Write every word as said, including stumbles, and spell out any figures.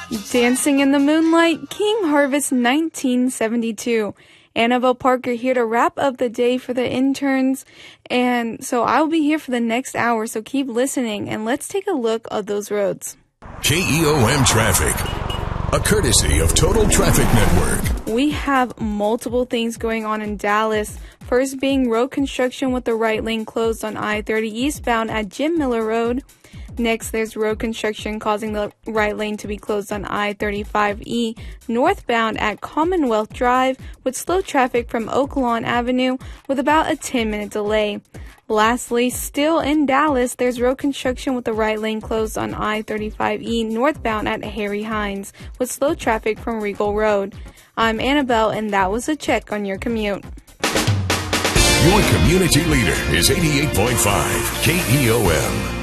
Dancing in the Moonlight, King Harvest nineteen seventy-two. Annabelle Parker here to wrap up the day for the interns. And so I'll be here for the next hour, so keep listening and let's take a look at those roads. K E O M Traffic, a courtesy of Total Traffic Network. We have multiple things going on in Dallas. First being road construction with the right lane closed on I thirty eastbound at Jim Miller Road. Next, there's road construction causing the right lane to be closed on I thirty-five E northbound at Commonwealth Drive with slow traffic from Oak Lawn Avenue with about a ten minute delay. Lastly, still in Dallas, there's road construction with the right lane closed on I thirty-five E northbound at Harry Hines with slow traffic from Regal Road. I'm Annabelle, and that was a check on your commute. Your community leader is eighty-eight point five K E O M.